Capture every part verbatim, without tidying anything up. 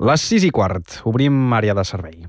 Les sis i quart. Obrim àrea de servei.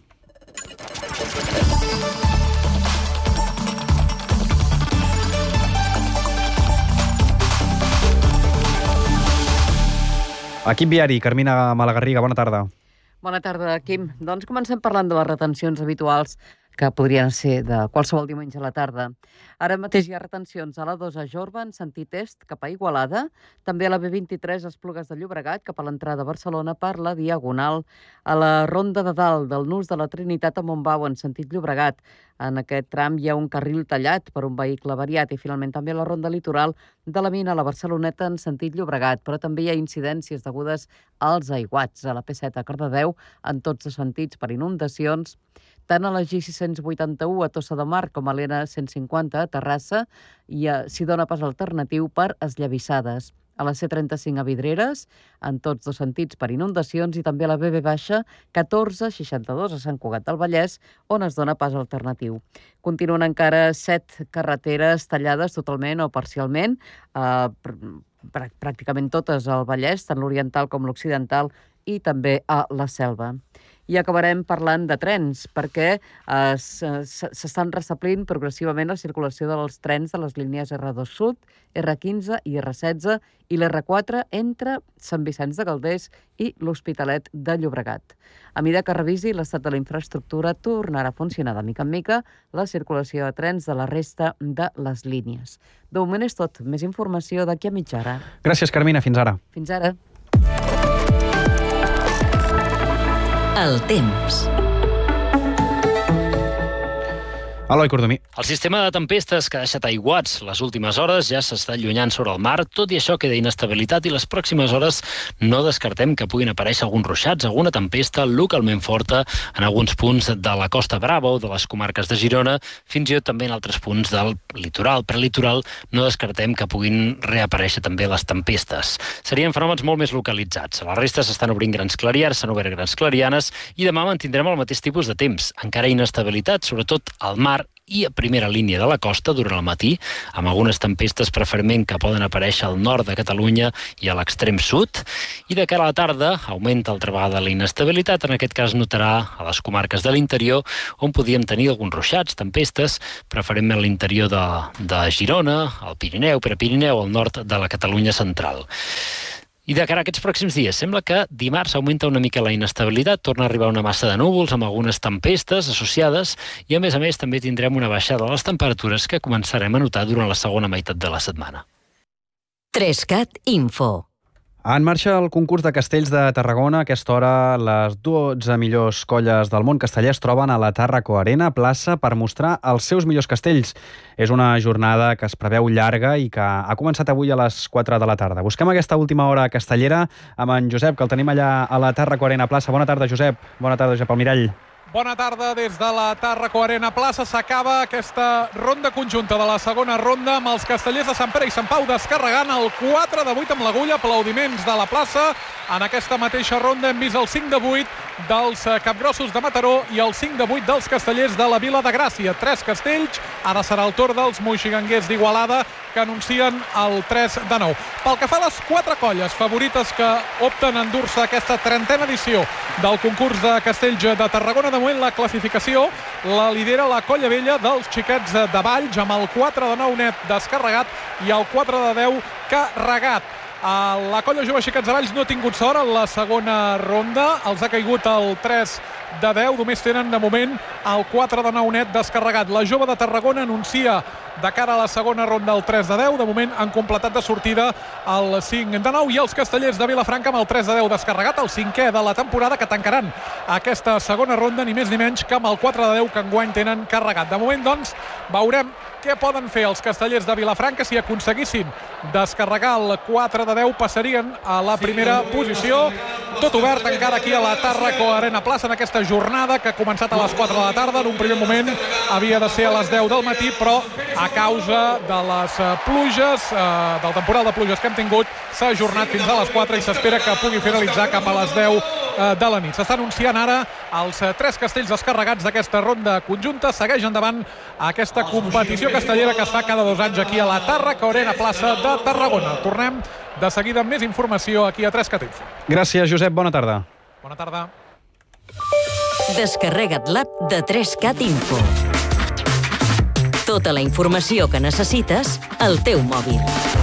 Equip viari, Carmina Malagarriga, bona tarda. Bona tarda, Quim. Doncs comencem parlant de les retencions habituals que podrien ser de qualsevol diumenge a la tarda. Ara mateix hi ha retencions a l'A dos a Jorba en sentit est cap a Igualada, també a la B vint-i-tres a Esplugues de Llobregat cap a l'entrada a Barcelona per la Diagonal, a la Ronda de Dalt del Nus de la Trinitat a Montbau en sentit Llobregat. En aquest tram hi ha un carril tallat per un vehicle variat i finalment també a la Ronda Litoral de la Mina a la Barceloneta en sentit Llobregat, però també hi ha incidències degudes als aiguats a la P set a Cardedeu en tots els sentits per inundacions, tant a la G sis cents vuitanta-u a Tossa de Mar com a l'N cent cinquanta a Terrassa i s'hi dona pas alternatiu per esllavissades. A la C trenta-cinc a Vidreres, en tots dos sentits per inundacions, i també a la B B baixa catorze seixanta-dos a Sant Cugat del Vallès, on es dona pas alternatiu. Continuen encara set carreteres tallades totalment o parcialment, eh, pr pràcticament totes al Vallès, tant l'oriental com l'occidental, i també a la Selva. I acabarem parlant de trens, perquè eh, s'estan restablint progressivament la circulació dels trens de les línies R dos Sud, R quinze i R setze i l'R quatre entre Sant Vicenç de Calders i l'Hospitalet de Llobregat. A mesura que revisi l'estat de la infraestructura, tornarà a funcionar de mica en mica la circulació de trens de la resta de les línies. De moment és tot. Més informació d'aquí a mitja hora. Gràcies, Carmina. Fins ara. Fins ara. El temps. Eloi Cordomí. El sistema de tempestes que ha deixat aiguats les últimes hores ja s'està allunyant sobre el mar. Tot i això queda inestabilitat i les pròximes hores no descartem que puguin aparèixer alguns ruixats, alguna tempesta localment forta en alguns punts de la Costa Brava o de les comarques de Girona, fins i tot també en altres punts del litoral. Prelitoral no descartem que puguin reaparèixer també les tempestes. Serien fenòmens molt més localitzats. A la resta s'estan obrint grans clarianes, s'han obert grans clarianes i demà mantindrem el mateix tipus de temps. Encara inestabilitat, sobretot al mar i a primera línia de la costa durant el matí, amb algunes tempestes preferentment que poden aparèixer al nord de Catalunya i a l'extrem sud. I de cara a la tarda augmenta altra vegada la inestabilitat, en aquest cas notarà a les comarques de l'interior on podíem tenir alguns ruixats, tempestes, preferentment a l'interior de, de Girona, al Pirineu, Prepirineu, al nord de la Catalunya central. I de cara a aquests pròxims dies, sembla que dimarts augmenta una mica la inestabilitat, torna a arribar una massa de núvols amb algunes tempestes associades i, a més a més, també tindrem una baixada de les temperatures que començarem a notar durant la segona meitat de la setmana. Trescat Info. En marxa el concurs de castells de Tarragona. A aquesta hora, les dotze millors colles del món casteller es troben a la Tàrraco Arena Plaça per mostrar els seus millors castells. És una jornada que es preveu llarga i que ha començat avui a les quatre de la tarda. Busquem aquesta última hora castellera amb en Josep, que el tenim allà a la Tàrraco Arena Plaça. Bona tarda, Josep. Bona tarda, Josep Almirall. Bona tarda des de la Tàrraco Arena Plaça. S'acaba aquesta ronda conjunta de la segona ronda amb els castellers de Sant Pere i Sant Pau descarregant el quatre de vuit amb l'agulla. Aplaudiments de la plaça. En aquesta mateixa ronda hem vist el cinc de vuit dels Capgrossos de Mataró i el cinc de vuit dels castellers de la Vila de Gràcia. Tres castells. Ara serà el torn dels moixiganguers d'Igualada, que anuncien el tres de nou. Pel que fa a les quatre colles favorites que opten a endur-se aquesta trentena edició del concurs de castells de Tarragona, de moment la classificació la lidera la Colla Vella dels Xiquets de Valls amb el quatre de nou net descarregat i el quatre de deu carregat. La Colla Jove Xiquets de Valls no ha tingut sort en la segona ronda, els ha caigut el tres de deu, només tenen de moment el quatre de nou net descarregat. La Jove de Tarragona anuncia de cara a la segona ronda el tres de deu, de moment han completat de sortida el cinc de nou, i els castellers de Vilafranca amb el tres de deu descarregat, el cinquè de la temporada, que tancaran aquesta segona ronda ni més ni menys que amb el quatre de deu que enguany tenen carregat. De moment, doncs, veurem què poden fer els castellers de Vilafranca. Si aconseguissin descarregar el quatre de deu passarien a la primera posició. Tot obert encara aquí a la Tàrraco Arena Plaça en aquesta jornada que ha començat a les quatre de la tarda. En un primer moment havia de ser a les deu del matí, però a causa de les pluges, eh, del temporal de pluges que hem tingut, s'ha ajornat fins a les quatre i s'espera que pugui finalitzar cap a les deu eh, de la nit. S'està anunciant ara els eh, tres castells descarregats d'aquesta ronda conjunta. Segueix endavant aquesta competició castellera que es fa cada dos anys aquí a la Tàrraco Arena Plaça de Tarragona. Tornem de seguida amb més informació aquí a Trescat Info. Gràcies, Josep. Bona tarda. Bona tarda. Descarrega't l'app de tres cat Info. Tota la informació que necessites al teu mòbil.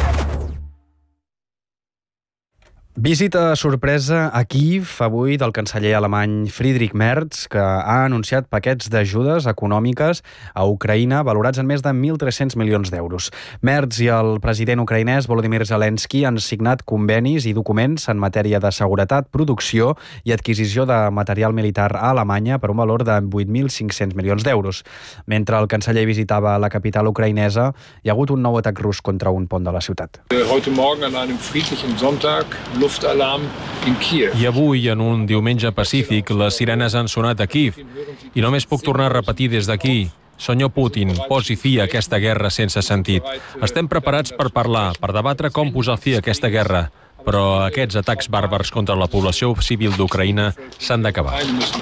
Visita sorpresa a Kíev avui del canceller alemany Friedrich Merz, que ha anunciat paquets d'ajudes econòmiques a Ucraïna valorats en més de mil tres-cents milions d'euros. Merz i el president ucraïnès Volodymyr Zelensky han signat convenis i documents en matèria de seguretat, producció i adquisició de material militar a Alemanya per un valor de vuit mil cinc-cents milions d'euros. Mentre el canceller visitava la capital ucraïnesa, hi ha hagut un nou atac rus contra un pont de la ciutat. Heute Morgen an einem friedlichen Sonntag Luftalarm in Kiev. I avui, en un diumenge pacífic, les sirenes han sonat a Kíev. I només puc tornar a repetir des d'aquí. Senyor Putin, posi fi a aquesta guerra sense sentit. Estem preparats per parlar, per debatre com posar fi a aquesta guerra. Però aquests atacs bàrbars contra la població civil d'Ucraïna s'han d'acabar.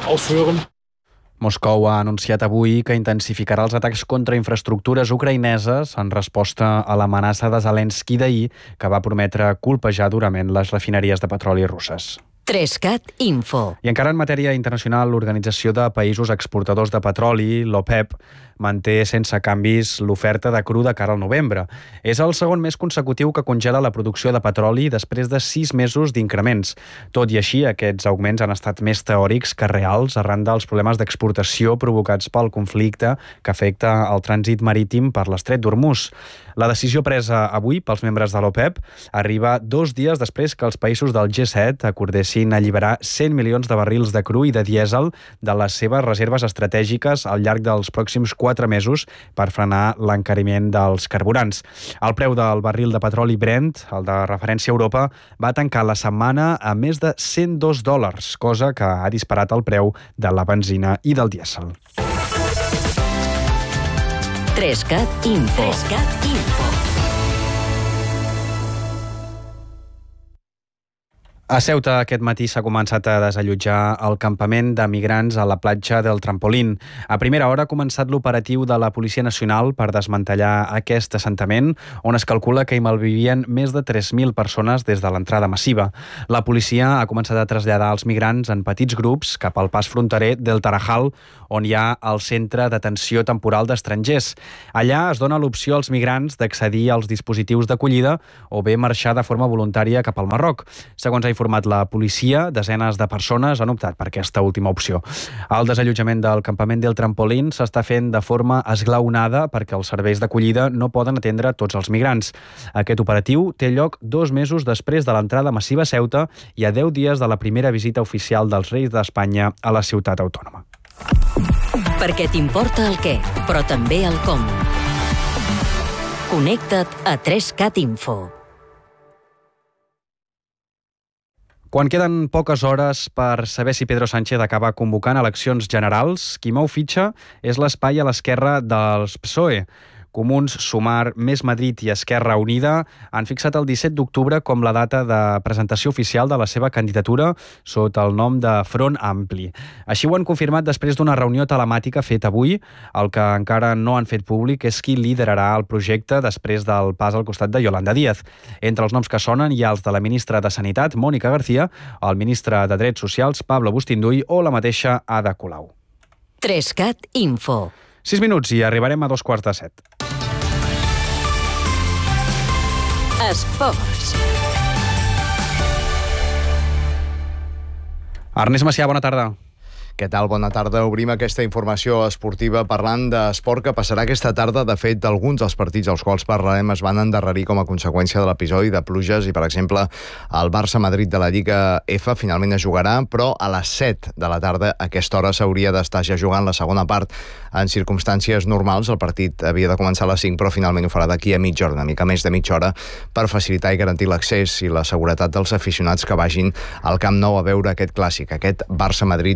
Moscou ha anunciat avui que intensificarà els atacs contra infraestructures ucraïneses en resposta a l'amenaça de Zelensky d'ahir, que va prometre colpejar durament les refineries de petroli russes. tres cat Info. I encara en matèria internacional, l'Organització de Països Exportadors de Petroli, l'OPEP, manté sense canvis l'oferta de cru de cara al novembre. És el segon mes consecutiu que congela la producció de petroli després de sis mesos d'increments. Tot i així, aquests augments han estat més teòrics que reals arran dels problemes d'exportació provocats pel conflicte que afecta el trànsit marítim per l'estret d'Hormuz. La decisió presa avui pels membres de l'OPEP arriba dos dies després que els països del G set acordessin alliberar cent milions de barrils de cru i de dièsel de les seves reserves estratègiques al llarg dels pròxims quatre mesos per frenar l'encariment dels carburants. El preu del barril de petroli Brent, el de referència a Europa, va tancar la setmana a més de cent dos dòlars, cosa que ha disparat el preu de la benzina i del dièsel. tres cat Info. tres cat Info. A Ceuta aquest matí s'ha començat a desallotjar el campament de migrants a la platja del Trampolín. A primera hora ha començat l'operatiu de la Policia Nacional per desmantellar aquest assentament, on es calcula que hi malvivien més de tres mil persones des de l'entrada massiva. La policia ha començat a traslladar els migrants en petits grups cap al pas fronterer del Tarajal, on hi ha el centre d'atenció temporal d'estrangers. Allà es dona l'opció als migrants d'accedir als dispositius d'acollida o bé marxar de forma voluntària cap al Marroc. Segons ha informat la policia, desenes de persones han optat per aquesta última opció. El desallotjament del campament del Trampolín s'està fent de forma esglaonada perquè els serveis d'acollida no poden atendre tots els migrants. Aquest operatiu té lloc dos mesos després de l'entrada massiva a Ceuta i a deu dies de la primera visita oficial dels Reis d'Espanya a la ciutat autònoma. Perquè t'importa el què, però també el com. Connecta't a tres cat Info. Quan queden poques hores per saber si Pedro Sánchez acaba convocant eleccions generals, qui mou fitxa és l'espai a l'esquerra dels P S O E. Comuns, Sumar, Més Madrid i Esquerra Unida han fixat el disset d'octubre com la data de presentació oficial de la seva candidatura sota el nom de Front Ampli. Així ho han confirmat després d'una reunió telemàtica feta avui. El que encara no han fet públic és qui liderarà el projecte després del pas al costat de Yolanda Díaz. Entre els noms que sonen hi ha els de la ministra de Sanitat, Mònica García, el ministre de Drets Socials, Pablo Bustinduy, o la mateixa Ada Colau. tres cat Info. Sis minuts i arribarem a dos quarts de set. Esports. Ernest Macià, bona tarda. Què tal? Bona tarda. Obrim aquesta informació esportiva parlant d'esport que passarà aquesta tarda. De fet, alguns dels partits als quals parlarem es van endarrerir com a conseqüència de l'episodi de pluges i, per exemple, el Barça-Madrid de la Lliga F finalment es jugarà, però a les set de la tarda a aquesta hora s'hauria d'estar ja jugant la segona part. En circumstàncies normals, el partit havia de començar a les cinc, però finalment ho farà d'aquí a mitja hora, una mica més de mitja hora, per facilitar i garantir l'accés i la seguretat dels aficionats que vagin al Camp Nou a veure aquest clàssic, aquest Barça-Madrid de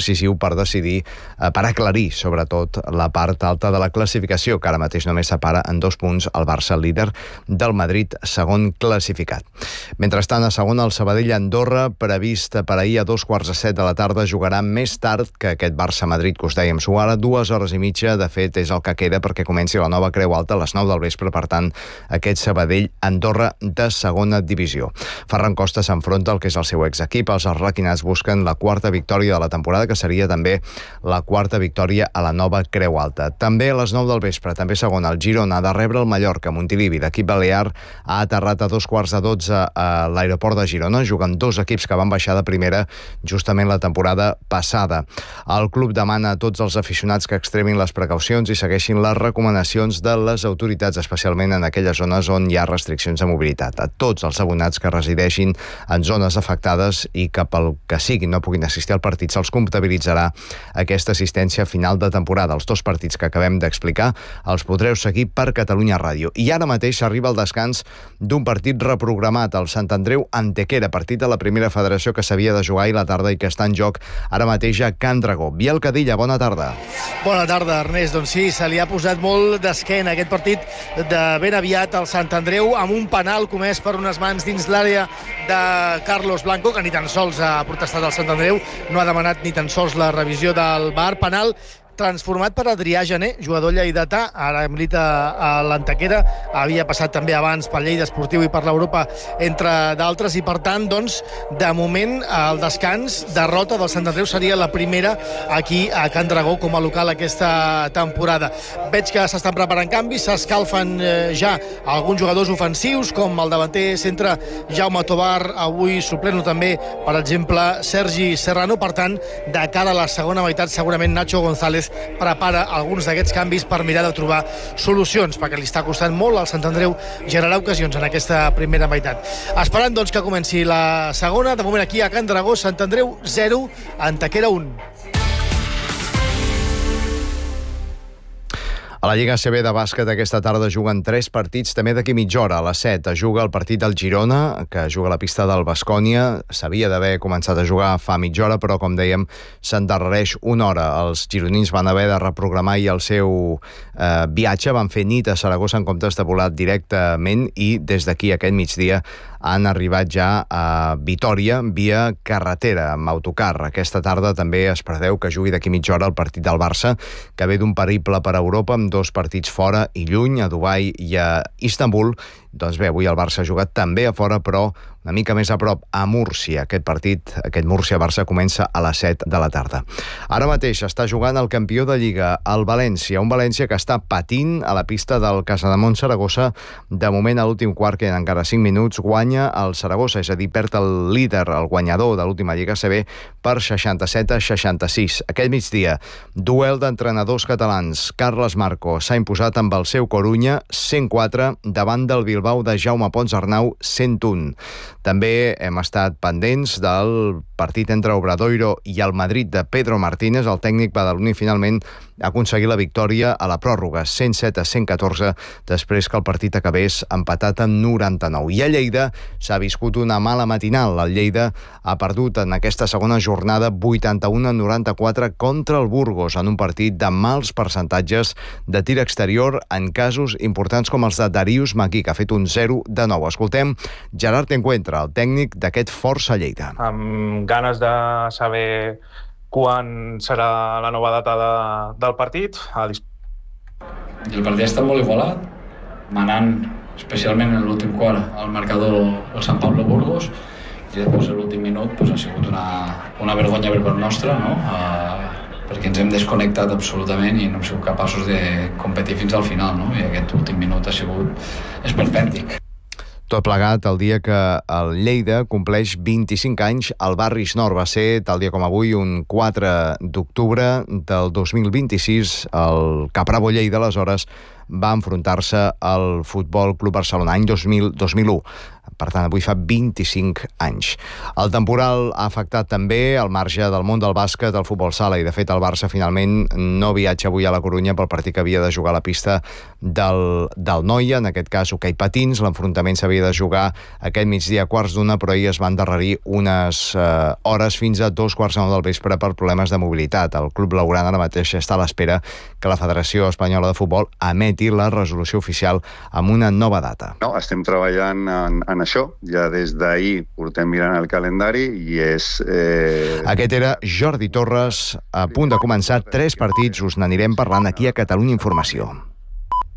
decisiu per decidir, eh, per aclarir, sobretot, la part alta de la classificació, que ara mateix només separa en dos punts el Barça, el líder, del Madrid, segon classificat. Mentrestant, a segona, el Sabadell-Andorra, previst per ahir a dos quarts de set de la tarda, jugarà més tard que aquest Barça-Madrid que us dèiem. S'ho ara dues hores i mitja, de fet, és el que queda perquè comenci la nova Creu Alta a les nou del vespre, per tant, aquest Sabadell-Andorra de segona divisió. Ferran Costa s'enfronta al que és el seu exequip. Els arlequinats busquen la quarta victòria de la temporada, que seria també la quarta victòria a la nova Creu Alta. També a les nou del vespre, també segona, el Girona ha de rebre el Mallorca. Montilivi, l'equip balear, ha aterrat a dos quarts de dotze a l'aeroport de Girona. Juguen dos equips que van baixar de primera justament la temporada passada. El club demana a tots els aficionats que extremin les precaucions i segueixin les recomanacions de les autoritats, especialment en aquelles zones on hi ha restriccions de mobilitat. A tots els abonats que resideixin en zones afectades i que pel que sigui no puguin assistir al partit se'ls comptabilitzarà aquesta assistència a final de temporada. Els dos partits que acabem d'explicar els podreu seguir per Catalunya Ràdio. I ara mateix arriba el descans d'un partit reprogramat, el Sant Andreu Antequera, partit de la primera federació que s'havia de jugar ahir a la tarda i que està en joc ara mateix a Can Dragó. Biel Cadilla, bona tarda. Bona tarda, Ernest. Doncs sí, se li ha posat molt d'esquena aquest partit de ben aviat al Sant Andreu, amb un penal comès per unes mans dins l'àrea de Carlos Blanco, que ni tan sols ha protestat al Sant Andreu, no ha demanat ni tan sols la revisió del V A R. Penal transformat per Adrià Gené, jugador lleidatà, ara milita a l'Antequera, havia passat també abans pel Lleida Esportiu i per l'Europa, entre d'altres, i per tant, doncs, de moment, el descans, derrota del Sant Andreu seria la primera aquí a Can Dragó com a local aquesta temporada. Veig que s'estan preparant canvis, s'escalfen eh, ja alguns jugadors ofensius, com el davanter centre Jaume Tobar, avui suplent també, per exemple, Sergi Serrano. Per tant, de cara a la segona meitat, segurament Nacho González prepara alguns d'aquests canvis per mirar de trobar solucions, perquè li està costant molt al Sant Andreu generar ocasions en aquesta primera meitat. Esperant, doncs, que comenci la segona. De moment aquí a Can Dragó, Sant Andreu zero, Antequera un. A la Lliga A C B de bàsquet aquesta tarda juguen tres partits, també d'aquí mitja hora. A les set juga el partit del Girona, que juga a la pista del Baskonia. S'havia d'haver començat a jugar fa mitja hora, però, com dèiem, s'endarrereix una hora. Els gironins van haver de reprogramar i el seu eh, viatge. Van fer nit a Saragossa en comptes de volar directament i des d'aquí aquest migdia han arribat ja a Vitòria via carretera, amb autocar. Aquesta tarda també es preveu que jugui d'aquí mitja hora el partit del Barça, que ve d'un periple per Europa amb dos partits fora i lluny, a Dubai i a Istanbul. Doncs bé, avui el Barça ha jugat també a fora, però una mica més a prop, a Múrcia. Aquest partit, aquest Múrcia-Barça, comença a les set de la tarda. Ara mateix està jugant el campió de Lliga, el València, un València que està patint a la pista del Casademont Saragossa. De moment, a l'últim quart, queden encara cinc minuts, guanya el Saragossa, és a dir, perd el líder, el guanyador de l'última Lliga A C B, per seixanta-set a seixanta-sis. Aquest migdia, duel d'entrenadors catalans. Carles Marco s'ha imposat amb el seu Corunya cent quatre davant del Bilbao de Jaume Pons Arnau cent un. També hem estat pendents del partit entre Obradoiro i el Madrid de Pedro Martínez. El tècnic badaloní finalment ha aconseguit la victòria a la pròrroga, cent set a cent catorze, després que el partit acabés empatat en noranta-nou. I a Lleida s'ha viscut una mala matinal. El Lleida ha perdut en aquesta segona jornada vuitanta-u a noranta-quatre contra el Burgos, en un partit de mals percentatges de tir exterior en casos importants com els de Darius Maquí, que ha fet un zero de nou. Escoltem Gerard Encuentra, el tècnic d'aquest Força Lleida. Amb ganes de saber quan serà la nova data de, del partit. El partit està molt igualat, manant especialment en l'últim quart el marcador el Sant Pablo Burgos, i després l'últim minut pues, ha sigut una, una vergonya per part nostra, no? Uh, perquè ens hem desconnectat absolutament i no hem sigut capaços de competir fins al final, no? I aquest últim minut ha sigut esperpèntic. Tot plegat el dia que el Lleida compleix vint-i-cinc anys al Barris Nord. Va ser, tal dia com avui, un quatre d'octubre del dos mil vint-i-sis. El Caprabo Lleida, aleshores, va enfrontar-se al Futbol Club Barcelona, any dos mil u. Per tant, avui fa vint-i-cinc anys. El temporal ha afectat també el marge del món del bàsquet, el futbol sala, i de fet el Barça finalment no viatja avui a la Corunya pel partit que havia de jugar a la pista del, del Noia, en aquest cas hoquei patins. L'enfrontament s'havia de jugar aquest migdia a quarts d'una, però ahir es va endarrerir unes eh, hores fins a dos quarts de nou del vespre per problemes de mobilitat. El club blaugrana ara mateix està a l'espera que la Federació Espanyola de Futbol emeti la resolució oficial amb una nova data. No, estem treballant en, en això. Ja des d'ahir portem mirant el calendari i és... Eh... Aquest era Jordi Torres, a punt de començar tres partits. Us n'anirem parlant aquí a Catalunya Informació.